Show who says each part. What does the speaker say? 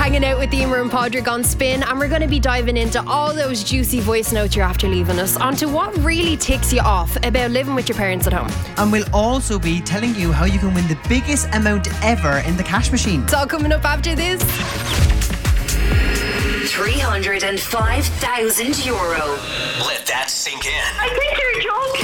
Speaker 1: Hanging out with Emer and Podrick on Spin, and we're going to be diving into all those juicy voice notes you're after leaving us, onto what really ticks you off about living with your parents at home.
Speaker 2: And we'll also be telling you how you can win the biggest amount ever in the cash machine.
Speaker 1: It's all coming up after this.
Speaker 3: €305,000.
Speaker 4: Let that sink in.
Speaker 3: I think you're joking.